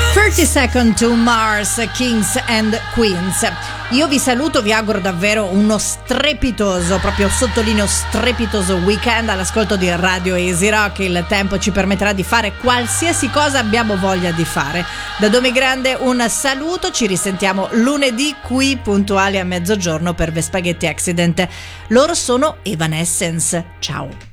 30 Seconds to Mars, Kings and Queens. Io vi saluto, vi auguro davvero uno strepitoso, proprio sottolineo strepitoso weekend all'ascolto di Radio Easy Rock. Il tempo ci permetterà di fare qualsiasi cosa abbiamo voglia di fare. Da Domi Grande un saluto, ci risentiamo lunedì qui puntuali a mezzogiorno per The Spaghetti Accident. Loro sono Evanescence. Ciao.